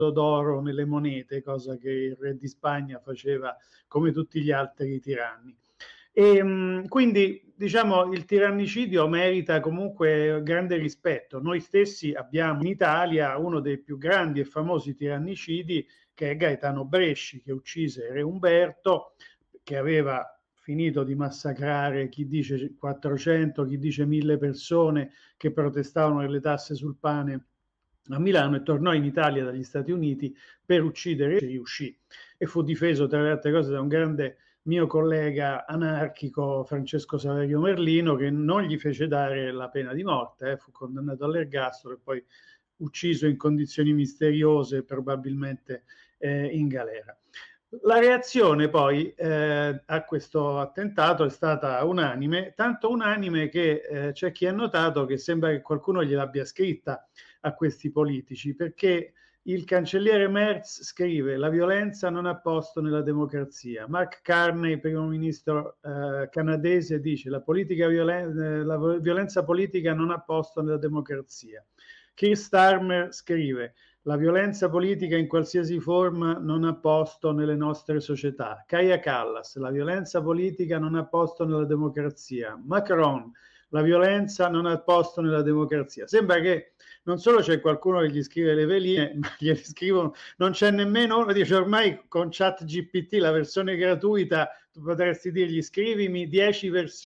d'oro nelle monete, cosa che il re di Spagna faceva come tutti gli altri tiranni. E quindi diciamo il tirannicidio merita comunque grande rispetto. Noi stessi abbiamo in Italia uno dei più grandi e famosi tirannicidi, che è Gaetano Bresci, che uccise Re Umberto, che aveva finito di massacrare chi dice 400, chi dice 1000 persone che protestavano per le tasse sul pane a Milano, e tornò in Italia dagli Stati Uniti per uccidere, e riuscì, e fu difeso tra le altre cose da un grande mio collega anarchico, Francesco Saverio Merlino, che non gli fece dare la pena di morte, fu condannato all'ergastolo e poi ucciso in condizioni misteriose, probabilmente in galera. La reazione poi a questo attentato è stata unanime, tanto unanime che c'è chi ha notato che sembra che qualcuno gliel'abbia scritta a questi politici, perché il cancelliere Merz scrive: la violenza non ha posto nella democrazia. Mark Carney, primo ministro canadese, dice: la violenza politica non ha posto nella democrazia. Keir Starmer scrive: la violenza politica in qualsiasi forma non ha posto nelle nostre società. Kaja Kallas: la violenza politica non ha posto nella democrazia. Macron: la violenza non ha posto nella democrazia. Sembra che non solo c'è qualcuno che gli scrive le veline, ma gliele scrivono, non c'è nemmeno uno, dice ormai con ChatGPT, la versione gratuita, tu potresti dirgli scrivimi 10 versioni